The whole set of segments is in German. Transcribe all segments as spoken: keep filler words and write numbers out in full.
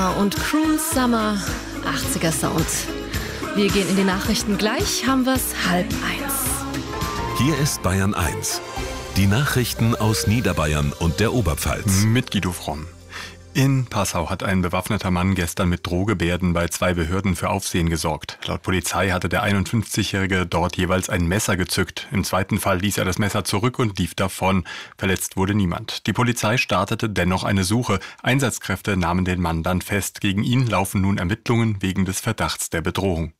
Und Cruel Summer, achtziger Sound. Wir gehen in die Nachrichten, gleich haben wir es halb eins. Hier ist Bayern eins. Die Nachrichten aus Niederbayern und der Oberpfalz. Mit Guido Fromm. In Passau hat ein bewaffneter Mann gestern mit Drohgebärden bei zwei Behörden für Aufsehen gesorgt. Laut Polizei hatte der einundfünfzigjährige dort jeweils ein Messer gezückt. Im zweiten Fall ließ er das Messer zurück und lief davon. Verletzt wurde niemand. Die Polizei startete dennoch eine Suche. Einsatzkräfte nahmen den Mann dann fest. Gegen ihn laufen nun Ermittlungen wegen des Verdachts der Bedrohung.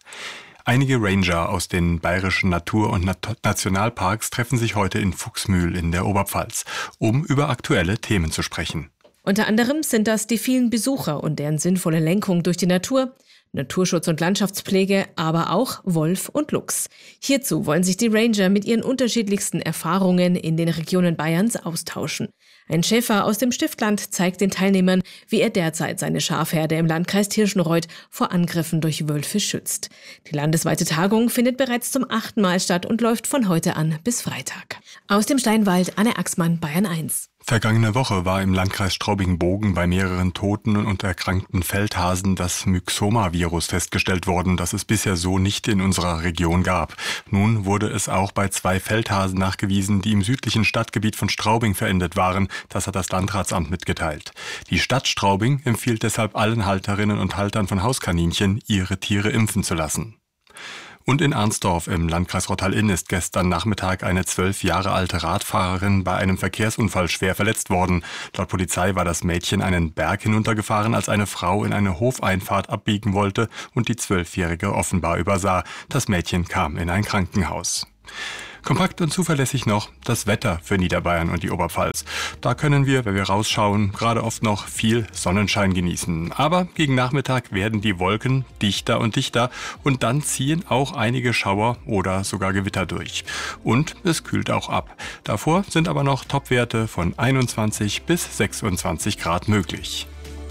Einige Ranger aus den bayerischen Natur- und Nat- Nationalparks treffen sich heute in Fuchsmühl in der Oberpfalz, um über aktuelle Themen zu sprechen. Unter anderem sind das die vielen Besucher und deren sinnvolle Lenkung durch die Natur, Naturschutz und Landschaftspflege, aber auch Wolf und Luchs. Hierzu wollen sich die Ranger mit ihren unterschiedlichsten Erfahrungen in den Regionen Bayerns austauschen. Ein Schäfer aus dem Stiftland zeigt den Teilnehmern, wie er derzeit seine Schafherde im Landkreis Tirschenreuth vor Angriffen durch Wölfe schützt. Die landesweite Tagung findet bereits zum achten Mal statt und läuft von heute an bis Freitag. Aus dem Steinwald, Anne Axmann, Bayern eins. Vergangene Woche war im Landkreis Straubing-Bogen bei mehreren toten und erkrankten Feldhasen das Myxoma-Virus festgestellt worden, das es bisher so nicht in unserer Region gab. Nun wurde es auch bei zwei Feldhasen nachgewiesen, die im südlichen Stadtgebiet von Straubing verendet waren. Das hat das Landratsamt mitgeteilt. Die Stadt Straubing empfiehlt deshalb allen Halterinnen und Haltern von Hauskaninchen, ihre Tiere impfen zu lassen. Und in Arnsdorf im Landkreis Rottal-Inn ist gestern Nachmittag eine zwölf Jahre alte Radfahrerin bei einem Verkehrsunfall schwer verletzt worden. Laut Polizei war das Mädchen einen Berg hinuntergefahren, als eine Frau in eine Hofeinfahrt abbiegen wollte und die Zwölfjährige offenbar übersah. Das Mädchen kam in ein Krankenhaus. Kompakt und zuverlässig noch das Wetter für Niederbayern und die Oberpfalz. Da können wir, wenn wir rausschauen, gerade oft noch viel Sonnenschein genießen. Aber gegen Nachmittag werden die Wolken dichter und dichter und dann ziehen auch einige Schauer oder sogar Gewitter durch. Und es kühlt auch ab. Davor sind aber noch Topwerte von einundzwanzig bis sechsundzwanzig Grad möglich.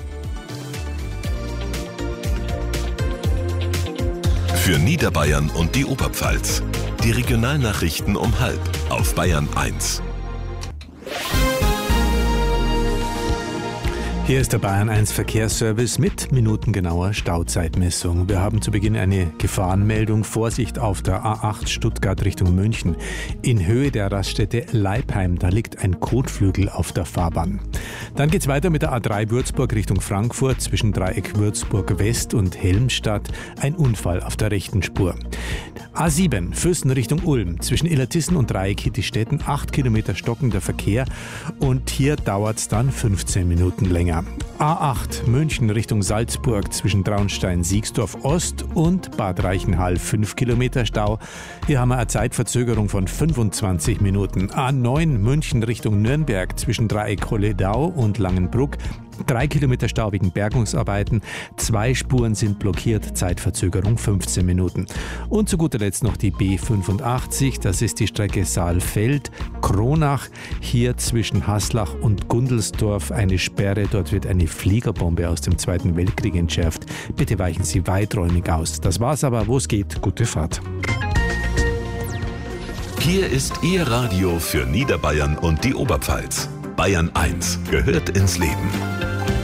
Für Niederbayern und die Oberpfalz. Die Regionalnachrichten um halb auf Bayern eins. Hier ist der Bayern eins Verkehrsservice mit minutengenauer Stauzeitmessung. Wir haben zu Beginn eine Gefahrenmeldung. Vorsicht auf der A acht Stuttgart Richtung München. In Höhe der Raststätte Leipheim, da liegt ein Kotflügel auf der Fahrbahn. Dann geht's weiter mit der A drei Würzburg Richtung Frankfurt zwischen Dreieck Würzburg West und Helmstadt. Ein Unfall auf der rechten Spur. A sieben Fürsten Richtung Ulm zwischen Illertissen und Dreieck Hittistetten. acht Kilometer stockender Verkehr und hier dauert's dann fünfzehn Minuten länger. A acht München Richtung Salzburg zwischen Traunstein-Siegsdorf Ost und Bad Reichenhall fünf Kilometer Stau. Hier haben wir eine Zeitverzögerung von fünfundzwanzig Minuten. A neun München Richtung Nürnberg zwischen Dreieck Holledau und Langenbruck. Drei Kilometer Stau wegen Bergungsarbeiten. Zwei Spuren sind blockiert. Zeitverzögerung fünfzehn Minuten. Und zu guter Letzt noch die B fünfundachtzig. Das ist die Strecke Saalfeld-Kronach. Hier zwischen Haslach und Gundelsdorf eine Sperre. Dort wird eine Fliegerbombe aus dem Zweiten Weltkrieg entschärft. Bitte weichen Sie weiträumig aus. Das war's aber. Wo es geht, gute Fahrt. Hier ist Ihr Radio für Niederbayern und die Oberpfalz. Bayern eins gehört ins Leben.